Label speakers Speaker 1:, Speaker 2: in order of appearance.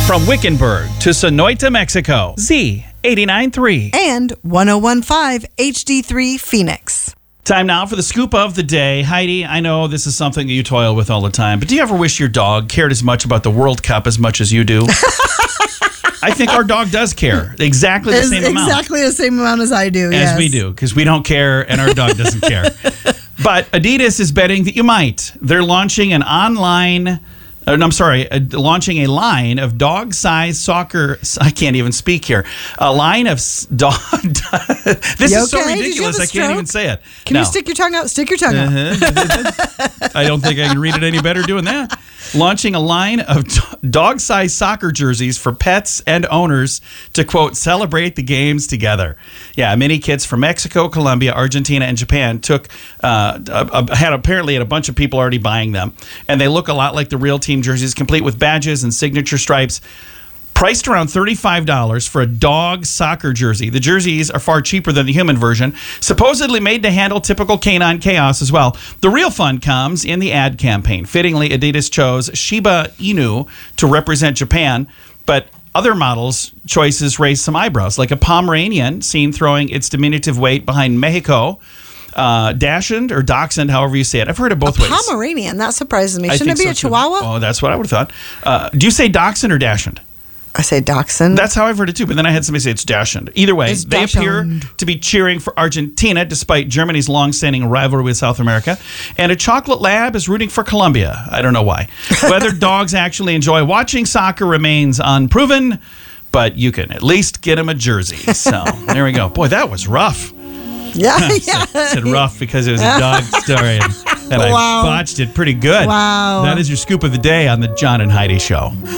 Speaker 1: From Wickenburg to Sonoita, Mexico, Z89.3.
Speaker 2: And 101.5 HD3 Phoenix.
Speaker 1: Time now for the scoop of the day. Heidi, I know this is something that you toil with all the time, but do you ever wish your dog cared as much about the World Cup as much as you do? I think our dog does care exactly the same amount.
Speaker 2: Exactly the same amount as I do,
Speaker 1: As we do, because we don't care and our dog doesn't care. But Adidas is betting that you might. They're launching an launching a line of dog-sized soccer. I can't even speak here. A line of dog. This is so ridiculous. I can't even say it.
Speaker 2: Can you stick your tongue out? Stick your tongue out.
Speaker 1: I don't think I can read it any better doing that. Launching a line of dog-sized soccer jerseys for pets and owners to, quote, celebrate the games together. Yeah, many kids from Mexico, Colombia, Argentina, and Japan had a bunch of people already buying them. And they look a lot like the real team jerseys, complete with badges and signature stripes. Priced around $35 for a dog soccer jersey. The jerseys are far cheaper than the human version, supposedly made to handle typical canine chaos as well. The real fun comes in the ad campaign. Fittingly, Adidas chose Shiba Inu to represent Japan, but other models' choices raised some eyebrows, like a Pomeranian seen throwing its diminutive weight behind Mexico. Dachshund or Dachshund, however you say it. I've heard it both ways.
Speaker 2: Pomeranian, that surprises me. Shouldn't it be a Chihuahua?
Speaker 1: Oh, that's what I would have thought. Do you say Dachshund or Dachshund?
Speaker 2: I say Dachshund.
Speaker 1: That's how I've heard it too, but then I had somebody say it's Dachshund. Either way, they appear to be cheering for Argentina despite Germany's long-standing rivalry with South America. And a chocolate lab is rooting for Colombia. I don't know why. Whether dogs actually enjoy watching soccer remains unproven, but you can at least get them a jersey. So there we go. Boy, that was rough.
Speaker 2: Yeah.
Speaker 1: I said rough because it was a dog story, and I botched it pretty good.
Speaker 2: Wow.
Speaker 1: That is your scoop of the day on the John and Heidi Show.